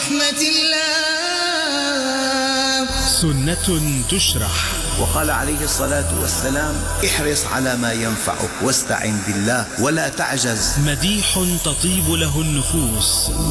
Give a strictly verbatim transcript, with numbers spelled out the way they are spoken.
رحمة الله. سنة تشرح. وقال عليه الصلاة والسلام: احرص على ما ينفعك واستعن بالله ولا تعجز. مديح تطيب له النفوس.